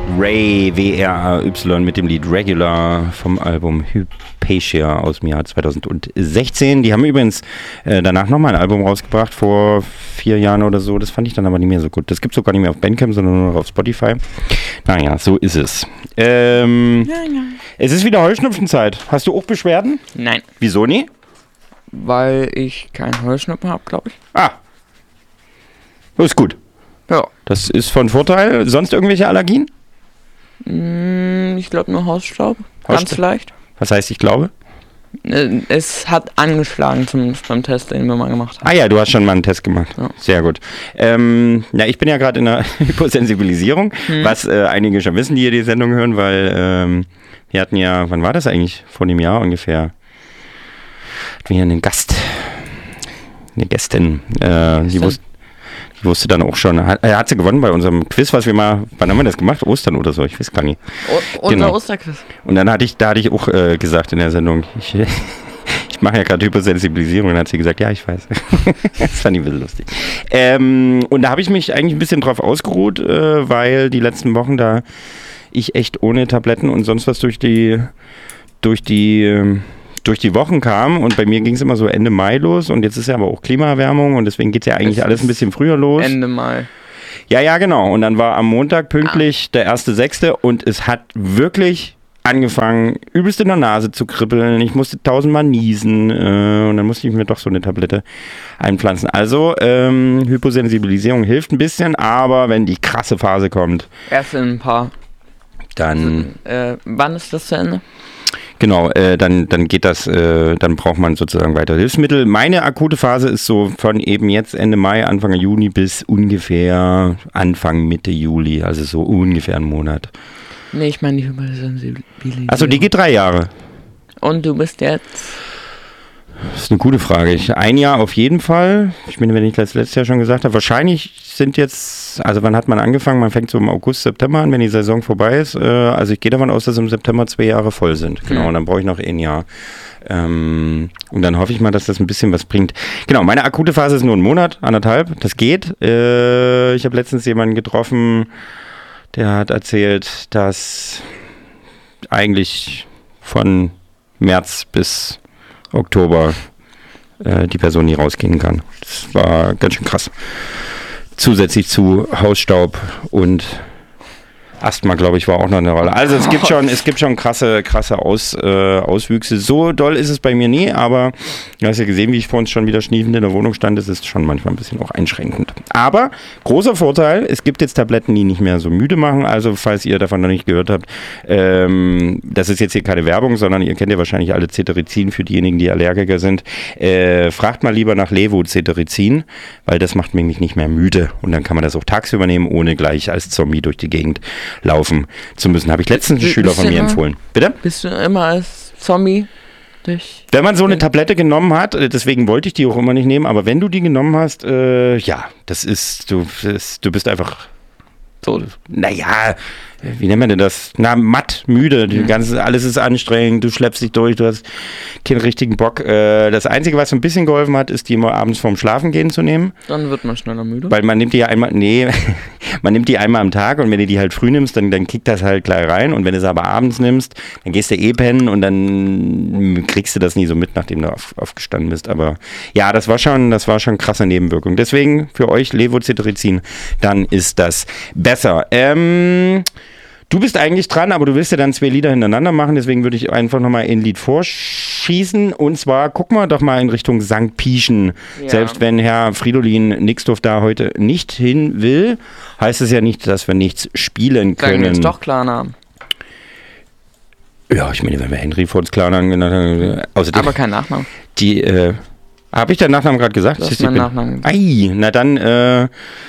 Ray, W-R-A-Y mit dem Lied Regular vom Album Hypatia aus dem Jahr 2016. Die haben übrigens danach nochmal ein Album rausgebracht, vor 4 Jahren oder so. Das fand ich dann aber nicht mehr so gut. Das gibt es sogar nicht mehr auf Bandcamp, sondern nur noch auf Spotify. Naja, so ist es. Es ist wieder Heuschnupfenzeit. Hast du auch Beschwerden? Nein. Wieso nie? Weil ich keinen Heuschnupfen habe, glaube ich. Ah. Das ist gut. Ja. Das ist von Vorteil. Sonst irgendwelche Allergien? Ich glaube nur Hausstaub. Ganz leicht. Was heißt, ich glaube? Es hat angeschlagen, zumindest beim Test, den wir mal gemacht haben. Ah ja, du hast schon mal einen Test gemacht. Ja. Sehr gut. Ich bin ja gerade in einer Hypersensibilisierung, was einige schon wissen, die hier die Sendung hören, weil wir hatten ja, wann war das eigentlich? Vor einem Jahr ungefähr. Hatten wir hier eine Gästin, die wusste dann auch schon, hat sie gewonnen bei unserem Quiz, was wir mal, wann haben wir das gemacht? Ostern oder so, ich weiß gar nicht. Unser Osterquiz. Und dann hatte ich auch gesagt in der Sendung, ich mache ja gerade Hypersensibilisierung, und dann hat sie gesagt, ja, ich weiß. Das fand ich ein bisschen lustig. Und da habe ich mich eigentlich ein bisschen drauf ausgeruht, weil die letzten Wochen da ich echt ohne Tabletten und sonst was durch die Wochen kam und bei mir ging es immer so Ende Mai los und jetzt ist ja aber auch Klimaerwärmung und deswegen geht ja eigentlich alles ein bisschen früher los. Ende Mai. Ja, genau. Und dann war am Montag pünktlich der 1.6. und es hat wirklich angefangen, übelst in der Nase zu kribbeln. Ich musste 1000-mal niesen und dann musste ich mir doch so eine Tablette einpflanzen. Also Hyposensibilisierung hilft ein bisschen, aber wenn die krasse Phase kommt, erst in ein paar. Dann. Wann ist das zu Ende? Genau, dann geht das, dann braucht man sozusagen weitere Hilfsmittel. Meine akute Phase ist so von eben jetzt Ende Mai, Anfang Juni bis ungefähr Anfang Mitte Juli, also so ungefähr einen Monat. Nee, ich meine die Hypersensibilisierung. Achso, die geht 3 Jahre. Und du bist jetzt? Das ist eine gute Frage. 1 Jahr auf jeden Fall. Ich meine, wenn ich das letztes Jahr schon gesagt habe, wahrscheinlich sind jetzt, also wann hat man angefangen? Man fängt so im August, September an, wenn die Saison vorbei ist. Also ich gehe davon aus, dass im September 2 Jahre voll sind. Genau, und dann brauche ich noch 1 Jahr. Und dann hoffe ich mal, dass das ein bisschen was bringt. Genau, meine akute Phase ist nur 1 Monat, 1,5. Das geht. Ich habe letztens jemanden getroffen, der hat erzählt, dass eigentlich von März bis Oktober die Person nie rausgehen kann. Das war ganz schön krass. Zusätzlich zu Hausstaub und Asthma, glaube ich, war auch noch eine Rolle. Also es gibt schon krasse Auswüchse. So doll ist es bei mir nie, aber du hast ja gesehen, wie ich vor uns schon wieder schniefend in der Wohnung stand. Das ist schon manchmal ein bisschen auch einschränkend. Aber großer Vorteil, es gibt jetzt Tabletten, die nicht mehr so müde machen. Also falls ihr davon noch nicht gehört habt, das ist jetzt hier keine Werbung, sondern ihr kennt ja wahrscheinlich alle Cetirizin für diejenigen, die Allergiker sind. Fragt mal lieber nach Levocetirizin, weil das macht mich nicht mehr müde. Und dann kann man das auch tagsüber nehmen, ohne gleich als Zombie durch die Gegend laufen zu müssen. Habe ich letztens einen Schüler von mir empfohlen. Bitte? Bist du immer als Zombie durch? Wenn man so eine Tablette genommen hat, deswegen wollte ich die auch immer nicht nehmen, aber wenn du die genommen hast, ja, das ist, du bist einfach so, naja, wie nennt man denn das? Na, matt, müde, alles ist anstrengend, du schleppst dich durch, du hast keinen richtigen Bock. Das Einzige, was so ein bisschen geholfen hat, ist, die immer abends vorm Schlafengehen zu nehmen. Dann wird man schneller müde. Weil man nimmt die ja einmal am Tag und wenn du die halt früh nimmst, dann kickt das halt gleich rein und wenn du es aber abends nimmst, dann gehst du pennen und dann kriegst du das nie so mit, nachdem du aufgestanden bist. Aber ja, das war schon krasse Nebenwirkung. Deswegen für euch Levocetirizin, dann ist das besser. Du bist eigentlich dran, aber du willst ja dann 2 Lieder hintereinander machen, deswegen würde ich einfach nochmal ein Lied vorschießen. Und zwar gucken wir doch mal in Richtung St. Pieschen. Ja. Selbst wenn Herr Fridolin Nixdorf da heute nicht hin will, heißt es ja nicht, dass wir nichts spielen können. Sagen wir jetzt doch Klarnamen. Ja, ich meine, wenn wir Henry vor uns Klarnamen genannt haben. Aber kein Nachname. Habe ich deinen Nachnamen gerade gesagt? Du hast meinen Nachnamen gesagt. Ei, na dann,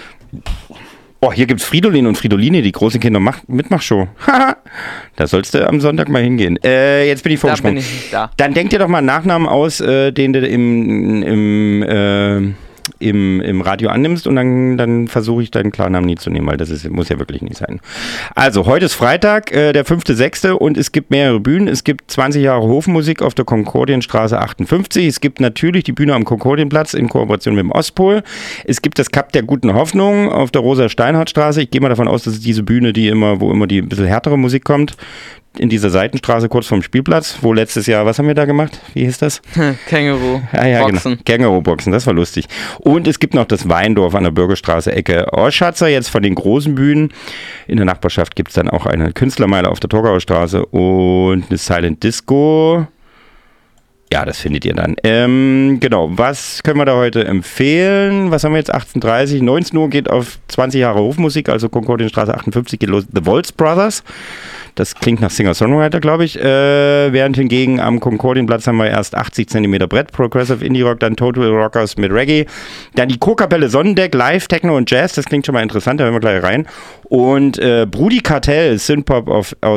hier gibt's Fridolin und Fridoline, die große Kinder-Mitmachshow. Da sollst du am Sonntag mal hingehen. Jetzt bin ich vorgesprungen. Da bin ich nicht da. Dann denk dir doch mal einen Nachnamen aus, den du im Radio annimmst und dann versuche ich deinen Klarnamen nie zu nehmen, weil das muss ja wirklich nicht sein. Also, heute ist Freitag, der 5.6. und es gibt mehrere Bühnen. Es gibt 20 Jahre Hofmusik auf der Konkordienstraße 58. Es gibt natürlich die Bühne am Konkordienplatz in Kooperation mit dem Ostpol. Es gibt das Cup der guten Hoffnung auf der Rosa-Steinhardt-Straße. Ich gehe mal davon aus, dass es diese Bühne, wo immer die ein bisschen härtere Musik kommt, in dieser Seitenstraße kurz vorm Spielplatz, wo letztes Jahr, was haben wir da gemacht? Wie hieß das? Känguru-Boxen. Genau. Känguru-Boxen, das war lustig. Und es gibt noch das Weindorf an der Bürgerstraße, Ecke Oschatzer, jetzt von den großen Bühnen. In der Nachbarschaft gibt es dann auch eine Künstlermeile auf der Torgauer Straße und eine Silent Disco. Ja, das findet ihr dann. Genau, was können wir da heute empfehlen? Was haben wir jetzt? 18:30, 19 Uhr geht auf 20 Jahre Hofmusik, also Konkordienstraße 58 geht los. The Waltz Brothers. Das klingt nach Singer-Songwriter, glaube ich. Während hingegen am Konkordienplatz haben wir erst 80 cm Brett, Progressive Indie Rock, dann Total Rockers mit Reggae. Dann die Chorkapelle Sonnendeck, Live, Techno und Jazz. Das klingt schon mal interessant, da hören wir gleich rein. Und Brudi Kartell, Synthpop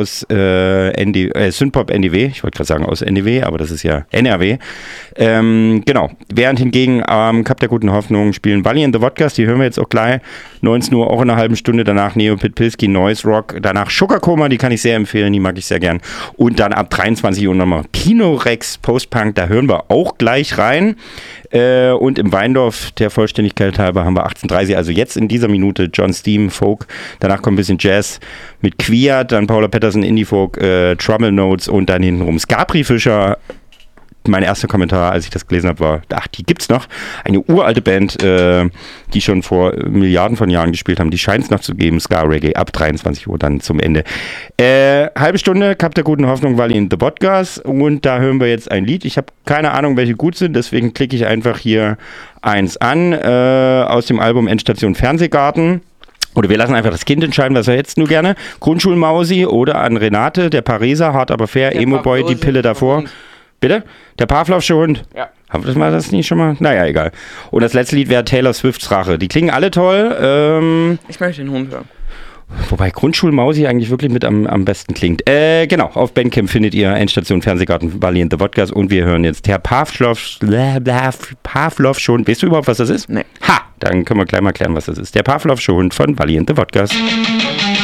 Synthpop NDW. Ich wollte gerade sagen aus NDW, aber das ist ja NRW. Genau. Während hingegen am Cup der guten Hoffnung spielen Wally and the Wodkas. Die hören wir jetzt auch gleich. 19 Uhr, auch in einer halben Stunde. Danach Neo Pitpilski, Noise Rock. Danach Sugar Coma, die kann ich sehr empfehlen, die mag ich sehr gern. Und dann ab 23 Uhr nochmal Pino Rex Postpunk, da hören wir auch gleich rein. Und im Weindorf, der Vollständigkeit halber, haben wir 18:30, also jetzt in dieser Minute John Steam, Folk. Danach kommt ein bisschen Jazz mit Quiat, dann Paula Patterson, Indie Folk, Trouble Notes und dann hintenrum Scapri Fischer. Mein erster Kommentar, als ich das gelesen habe, war, ach, die gibt's noch. Eine uralte Band, die schon vor Milliarden von Jahren gespielt haben. Die scheint es noch zu geben. Ska Reggae ab 23 Uhr dann zum Ende. Halbe Stunde, Cup der guten Hoffnung, Wally in the Podcast. Und da hören wir jetzt ein Lied. Ich habe keine Ahnung, welche gut sind. Deswegen klicke ich einfach hier eins an aus dem Album Endstation Fernsehgarten. Oder wir lassen einfach das Kind entscheiden, was er jetzt nur gerne. Grundschulmausi oder an Renate, der Pariser, hart aber fair, Emo-Boy, die Pille davor. Bitte? Der Pavlovsche Hund? Ja. Haben wir das nicht schon mal? Naja, egal. Und das letzte Lied wäre Taylor Swifts Rache. Die klingen alle toll. Ich möchte den Hund hören. Wobei Grundschulmausi eigentlich wirklich mit am besten klingt. Genau, auf Bandcamp findet ihr Endstation Fernsehgarten, Wally and the Wodkas und wir hören jetzt Herr Pavlov schon. Weißt du überhaupt, was das ist? Nee. Ha! Dann können wir gleich mal klären, was das ist. Der Pavlovsche Hund von Wally and the Wodkas.